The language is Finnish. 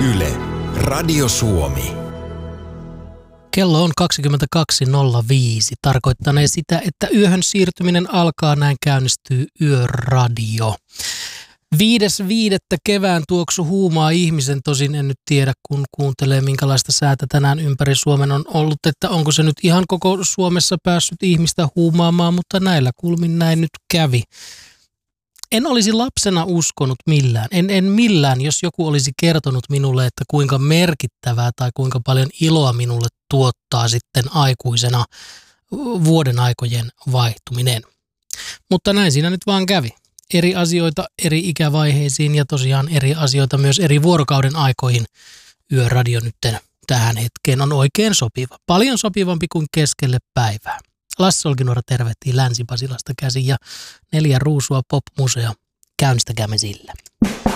Yle, Radio Suomi. Kello on 22.05. Tarkoittanee sitä, että yöhön siirtyminen alkaa, näin käynnistyy Yöradio. 5.5. kevään tuoksu huumaa ihmisen, tosin en nyt tiedä, kun kuuntelee minkälaista säätä tänään ympäri Suomen on ollut, että onko se nyt ihan koko Suomessa päässyt ihmistä huumaamaan, mutta näillä kulmin näin nyt kävi. En olisi lapsena uskonut millään, en millään, jos joku olisi kertonut minulle, että kuinka merkittävää tai kuinka paljon iloa minulle tuottaa sitten aikuisena vuoden aikojen vaihtuminen. Mutta näin siinä nyt vaan kävi. Eri asioita eri ikävaiheisiin ja tosiaan eri asioita myös eri vuorokauden aikoihin. Yöradio nyt tähän hetkeen on oikein sopiva. Paljon sopivampi kuin keskelle päivää. Lasse Olkinuora tervehtii Länsi-Pasilasta käsin ja 4 ruusua pop-museo. Käynnistäkäämme sillä.